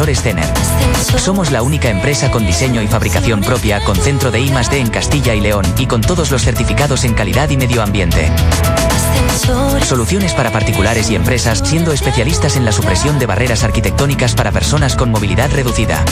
Ascensores Cener. Somos la única empresa con diseño y fabricación propia, con centro de I+D en Castilla y León y con todos los certificados en calidad y medio ambiente. Soluciones para particulares y empresas, siendo especialistas en la supresión de barreras arquitectónicas para personas con movilidad reducida.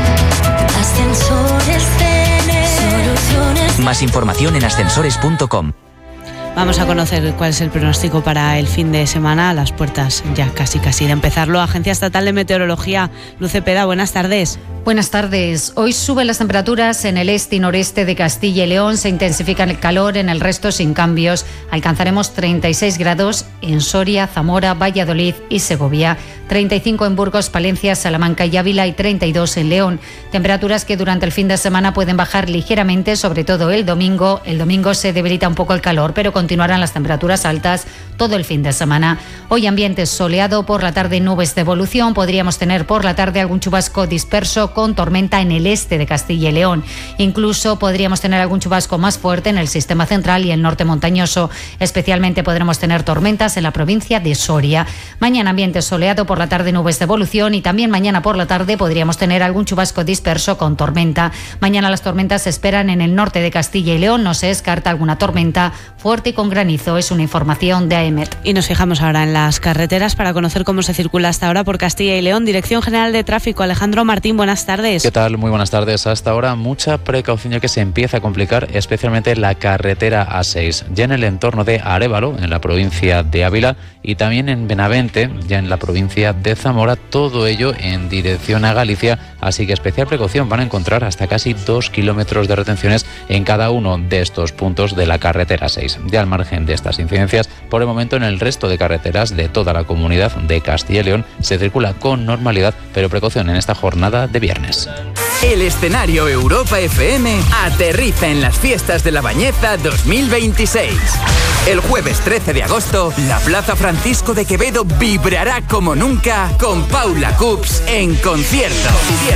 Ascensores Cener. Más información en ascensores.com. Vamos a conocer cuál es el pronóstico para el fin de semana, a las puertas ya casi de empezarlo. Agencia Estatal de Meteorología, Luz Cepeda, buenas tardes. Buenas tardes. Hoy suben las temperaturas en el este y noreste de Castilla y León, se intensifica el calor, en el resto sin cambios. Alcanzaremos 36 grados en Soria, Zamora, Valladolid y Segovia, 35 en Burgos, Palencia, Salamanca y Ávila y 32 en León. Temperaturas que durante el fin de semana pueden bajar ligeramente, sobre todo el domingo. El domingo se debilita un poco el calor, pero continuarán las temperaturas altas todo el fin de semana. Hoy ambiente soleado, por la tarde nubes de evolución. Podríamos tener por la tarde algún chubasco disperso con tormenta en el este de Castilla y León. Incluso podríamos tener algún chubasco más fuerte en el sistema central y el norte montañoso. Especialmente podremos tener tormentas en la provincia de Soria. Mañana ambiente soleado, por la tarde nubes de evolución y también mañana por la tarde podríamos tener algún chubasco disperso con tormenta. Mañana las tormentas se esperan en el norte de Castilla y León. No se descarta alguna tormenta fuerte y con granizo. Es una información de AEMET. Y nos fijamos ahora en las carreteras para conocer cómo se circula hasta ahora por Castilla y León. Dirección General de Tráfico, Alejandro Martín, buenas tardes. ¿Qué tal? Muy buenas tardes. Hasta ahora mucha precaución, ya que se empieza a complicar especialmente la carretera A6, ya en el entorno de Arévalo, en la provincia de Ávila, y también en Benavente, ya en la provincia de Zamora, todo ello en dirección a Galicia, así que especial precaución, van a encontrar hasta casi 2 kilómetros de retenciones en cada uno de estos puntos de la carretera 6. Ya al margen de estas incidencias, por el momento en el resto de carreteras de toda la comunidad de Castilla y León se circula con normalidad, pero precaución en esta jornada de viernes. El escenario Europa FM aterriza en las fiestas de La Bañeza 2026. El jueves 13 de agosto, la Plaza Francisco de Quevedo vibrará como nunca con Paula Cups en concierto.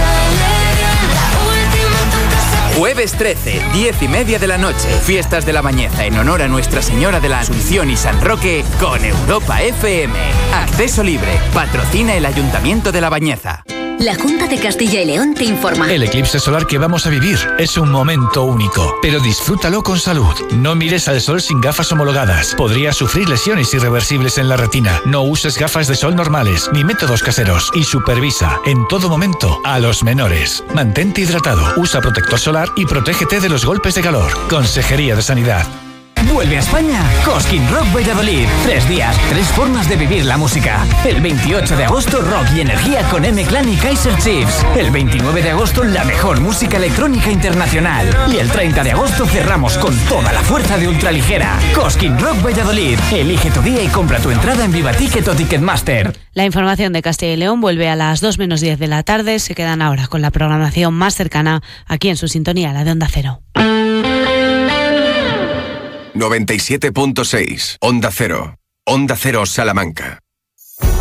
Jueves 13, 10:30 de la noche. Fiestas de La Bañeza en honor a Nuestra Señora de la Asunción y San Roque con Europa FM. Acceso libre. Patrocina el Ayuntamiento de La Bañeza. La Junta de Castilla y León te informa. El eclipse solar que vamos a vivir es un momento único, pero disfrútalo con salud. No mires al sol sin gafas homologadas. Podrías sufrir lesiones irreversibles en la retina. No uses gafas de sol normales ni métodos caseros y supervisa en todo momento a los menores. Mantente hidratado, usa protector solar y protégete de los golpes de calor. Consejería de Sanidad. Vuelve a España Cosquín Rock Valladolid. 3 días, 3 formas de vivir la música. El 28 de agosto, rock y energía con M-Clan y Kaiser Chiefs. El 29 de agosto, la mejor música electrónica internacional. Y el 30 de agosto cerramos con toda la fuerza de ultraligera. Cosquín Rock Valladolid. Elige tu día y compra tu entrada en Vivaticket o Ticketmaster. La información de Castilla y León vuelve a las 2 menos 10 de la tarde. Se quedan ahora con la programación más cercana aquí en su sintonía, la de Onda Cero. 97.6 Onda Cero. Onda Cero Salamanca.